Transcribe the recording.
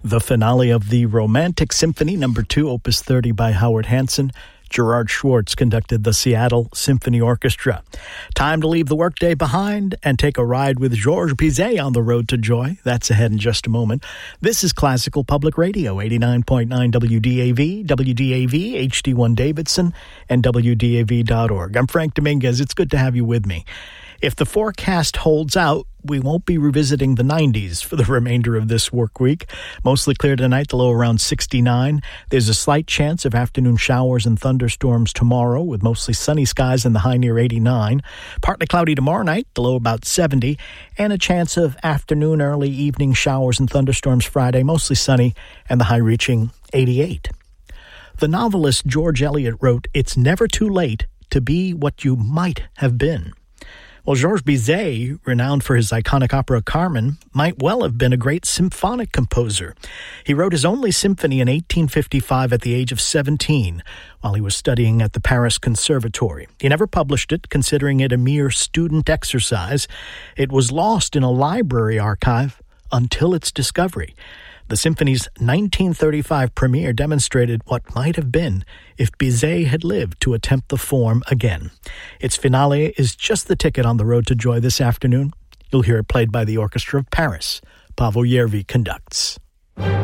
The finale of the Romantic Symphony, No. 2, Opus 30 by Howard Hanson. Gerard Schwartz conducted the Seattle Symphony Orchestra. Time to leave the workday behind and take a ride with Georges Bizet on the road to joy. That's ahead in just a moment. This is Classical Public Radio, 89.9 WDAV, WDAV, HD1 Davidson, and WDAV.org. I'm Frank Dominguez. It's good to have you with me. If the forecast holds out, we won't be revisiting the 90s for the remainder of this work week. Mostly clear tonight, the low around 69. There's a slight chance of afternoon showers and thunderstorms tomorrow, with mostly sunny skies and the high near 89. Partly cloudy tomorrow night, the low about 70. And a chance of afternoon, early evening showers and thunderstorms Friday, mostly sunny, and the high reaching 88. The novelist George Eliot wrote, "It's never too late to be what you might have been." Well, Georges Bizet, renowned for his iconic opera Carmen, might well have been a great symphonic composer. He wrote his only symphony in 1855 at the age of 17, while he was studying at the Paris Conservatory. He never published it, considering it a mere student exercise. It was lost in a library archive until its discovery. The symphony's 1935 premiere demonstrated what might have been if Bizet had lived to attempt the form again. Its finale is just the ticket on the road to joy this afternoon. You'll hear it played by the Orchestra of Paris. Pavel Yervi conducts.